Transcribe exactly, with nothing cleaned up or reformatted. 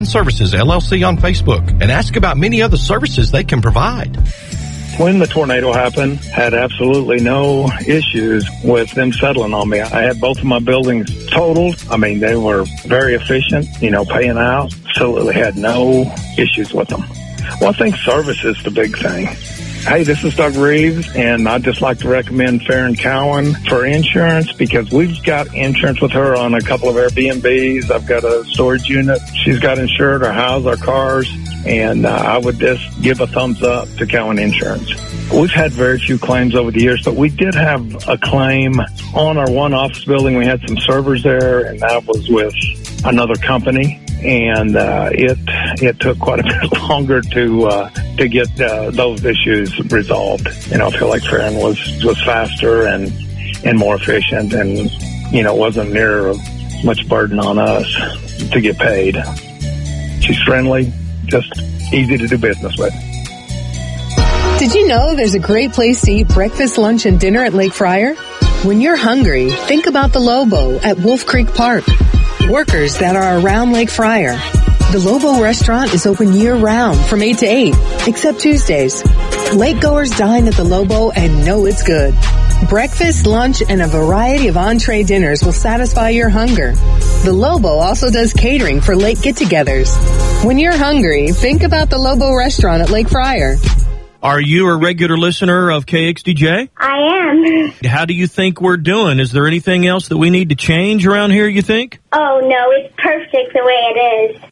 Services L L C on Facebook and ask about many other services they can provide. When the tornado happened, had absolutely no issues with them settling on me. I had both of my buildings totaled. I mean, they were very efficient, you know, paying out. Absolutely had no issues with them. Well, I think service is the big thing. Hey, this is Doug Reeves, and I'd just like to recommend Farron Cowan for insurance because we've got insurance with her on a couple of Airbnbs. I've got a storage unit. She's got insured our house, our cars, and uh, I would just give a thumbs up to Cowan Insurance. We've had very few claims over the years, but we did have a claim on our one office building. We had some servers there, and that was with another company. And uh, it it took quite a bit longer to uh, to get uh, those issues resolved. You know, I feel like Farron was was faster and and more efficient, and you know, wasn't near much burden on us to get paid. She's friendly, just easy to do business with. Did you know there's a great place to eat breakfast, lunch, and dinner at Lake Fryer? When you're hungry, think about the Lobo at Wolf Creek Park. Workers that are around Lake Fryer. The Lobo restaurant is open year-round from eight to eight, except Tuesdays. Lakegoers dine at the Lobo and know it's good. Breakfast, lunch, and a variety of entree dinners will satisfy your hunger. The Lobo also does catering for lake get-togethers. When you're hungry, think about the Lobo restaurant at Lake Fryer. Are you a regular listener of K X D J? I am. How do you think we're doing? Is there anything else that we need to change around here, you think? Oh, no, it's perfect the way it is.